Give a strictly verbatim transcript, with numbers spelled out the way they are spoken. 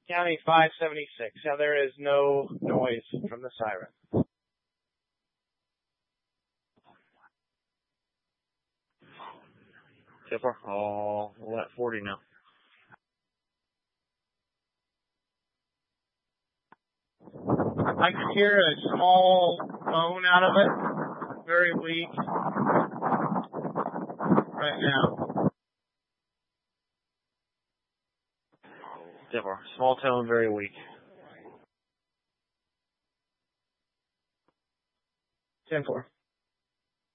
County five seventy-six. Now there is no noise from the siren. So far, all at forty now. I can hear a small moan out of it. Very weak. Right now. So far, small tone, very weak. ten four.